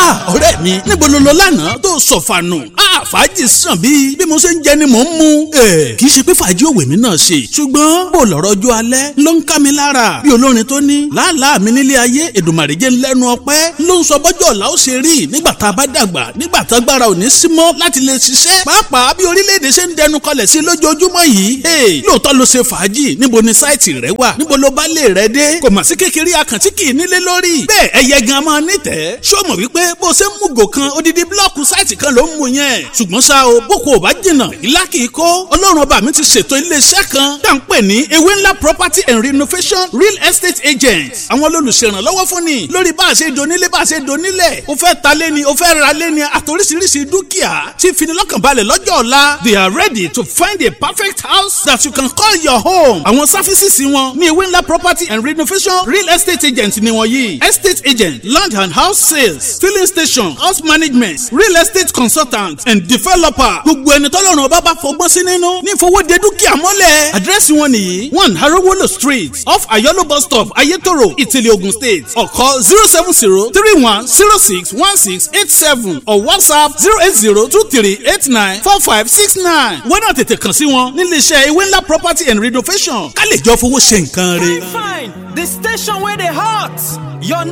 ọ̀rẹ́ mi níbo ló lọ lánàá tó sọ̀fànù? Fàájì sàn bí mo ṣe ń jẹ ni mò ń mu. Kì í ṣe pé fàájì òwe mi náà ṣe, ṣùgbọ́n bó lọ́rọ̀ ọjọ́ alẹ́ ló ń ká mi lára. Bí olórin tó ní làálàá mi nílé ayé Èdùmàrè jẹ́ ńlẹ́nu ọpẹ́ ló ń sọ bọ́jọ́ ọ̀la ó ṣe rí nígbà tá a bá dàgbà, nígbà tá agbára ò ní sí mọ́ láti lè ṣiṣẹ́. Pàápàá bí orílẹ̀-èdè ṣe ń dẹnu kọlẹ̀ sí lójoojúmọ́ yìí. Lóòótọ́ ló ṣe fàájì, níbo ni sáìtì rẹ wà, níbo ló bá lè rẹ dé. Kò mà sí kékeré akàntí kì í nílé lórí. Bẹ́ẹ̀ ẹyẹ gan máa nítẹ̀ẹ́. Ṣó mọ̀ wípé bó ṣe ń mú gò kan odidi blọ́ọ̀kù sáìtì kan ló ń mu yẹn. Ṣùgbọ́n ṣá o boko ò bá jìnnà ìlà kì í kó. Ọlọ́run ọba mi ti ṣètò iléeṣẹ́ kan tá à ń pè ní ewé ńlá property and renovation real estate agents. Àwọn olùṣèrànlọ́wọ́ fún ni lórí bá a ṣe donílé bá a ṣe donílẹ̀. O fẹ́ ta lé ni o fẹ́ ra lé ni àtòríṣiríṣi dúkìá tí finilọ́kànbalẹ̀ lọ́jọ́ ọ̀la. They are ready to find a perfect house that you can call your home. Àwọn sáfísìsì wọn ní ewé ńlá property and renovation real estate agents ni wọ́n yìí. Estate agent, land and house sales, filling station, house management, real estate consultant and developer. Gbogbo ẹni tọ́lọ́run ọba bá fọgbọ́n sí nínú ní ìfowóde dúkìá mọ́lẹ̀. Àdírẹ́sì wọn nìyí 1 Harowolo street off Ayolo bus stop Ayetoro Ìtìlẹ̀ Ogun State. Call 07031061687 or WhatsApp 08023894569. Wọ́n náà tètè kàn sí wọn nílé iṣẹ́ ewé ńlá property and renovation ká lè jọ fowó ṣe nǹkan rẹ̀. Fine. The station where they hot. Your